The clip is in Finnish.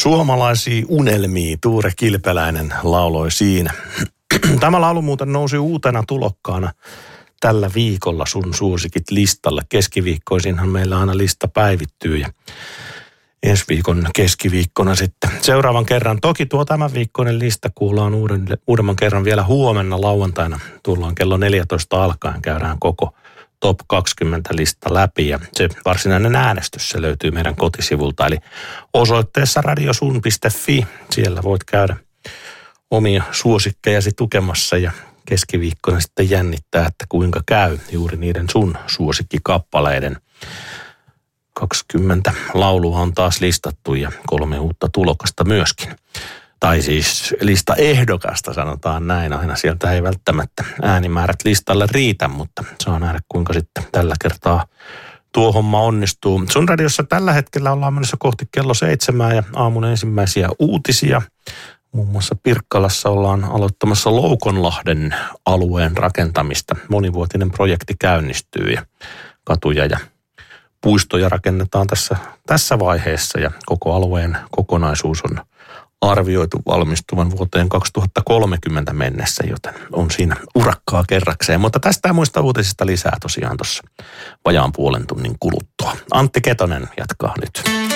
Suomalaisia unelmia Tuure Kilpeläinen lauloi siinä. Tämä laulu muuten nousi uutena tulokkaana tällä viikolla sun suosikit listalle. Keskiviikkoisinhan meillä aina lista päivittyy ja ensi viikon keskiviikkona sitten seuraavan kerran. Toki tuo tämän viikkoinen lista kuullaan uudemman kerran vielä huomenna lauantaina. Tullaan kello 14 alkaen, käydään koko Top 20 lista läpi ja se varsinainen äänestys se löytyy meidän kotisivulta. Eli osoitteessa radiosun.fi, siellä voit käydä omia suosikkejasi tukemassa ja keskiviikkona sitten jännittää, että kuinka käy juuri niiden sun suosikkikappaleiden. 20 laulua on taas listattu ja 3 uutta tulokasta myöskin. Tai siis listaehdokasta sanotaan näin. Aina sieltä ei välttämättä äänimäärät listalle riitä, mutta saa nähdä kuinka sitten tällä kertaa tuo homma onnistuu. Sun radiossa tällä hetkellä ollaan menossa kohti kello 7 ja aamun ensimmäisiä uutisia. Muun muassa Pirkkalassa ollaan aloittamassa Loukonlahden alueen rakentamista. Monivuotinen projekti käynnistyy ja katuja ja puistoja rakennetaan tässä vaiheessa ja koko alueen kokonaisuus on arvioitu valmistuvan vuoteen 2030 mennessä, joten on siinä urakkaa kerrakseen. Mutta tästä ja muista uutisista lisää tosiaan tuossa vajaan puolen tunnin kuluttua. Antti Ketonen jatkaa nyt.